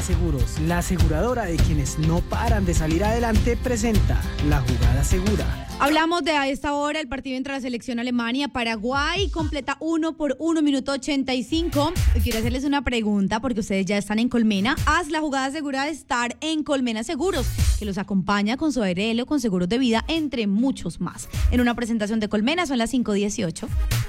Seguros, la aseguradora de quienes no paran de salir adelante, presenta La Jugada Segura. Hablamos de a esta hora el partido entre la selección Alemania, Paraguay, completa 1-1, minuto 85. Y quiero hacerles una pregunta porque ustedes ya están en Colmena. Haz la jugada segura de estar en Colmena Seguros, que los acompaña con su ARL o con seguros de vida, entre muchos más. En una presentación de Colmena son las 5:18.